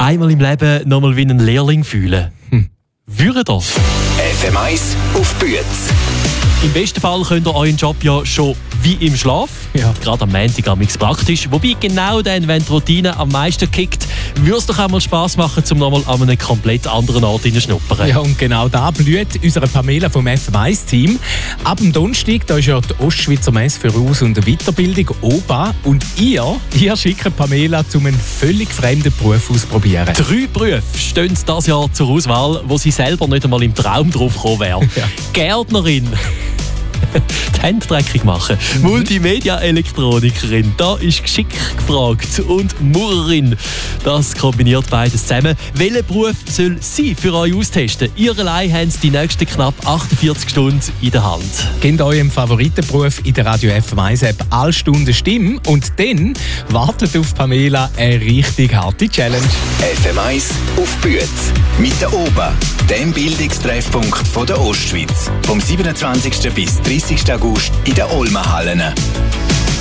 einmal im Leben nochmal wie ein Lehrling fühlen? Würde das? FM1 auf Büetz. Im besten Fall könnt ihr euren Job ja schon wie im Schlaf. Ja. Gerade am Montag amigs praktisch. Wobei genau dann, wenn die Routine am meisten kickt, würde es doch auch mal Spass machen, um nochmal an einem komplett anderen Ort hineinschnuppern. Ja, und genau da blüht unsere Pamela vom FM1-Team. Ab dem Donnerstag, da ist ja die Ostschweizer Messe für Aus- und Weiterbildung OBA. Und ihr schickt Pamela, um einen völlig fremden Beruf auszuprobieren. 3 Berufe stehen dieses Jahr zur Auswahl, wo sie selber nicht einmal im Traum drauf gekommen wäre. Ja. Gärtnerin. Die Hände dreckig machen. Multimedia-Elektronikerin, da ist Geschick gefragt. Und Maurerin, das kombiniert beides zusammen. Welchen Beruf soll sie für euch austesten? Ihr allein haben die nächsten knapp 48 Stunden in der Hand. Gebt eurem Favoritenberuf in der Radio FM1-App alle Stunden Stimme und dann wartet auf Pamela eine richtig harte Challenge. FM1 auf Büetz. Mit der OBA, dem Bildungstreffpunkt von der Ostschweiz. Vom 27. bis 30. August in den Olmenhallen.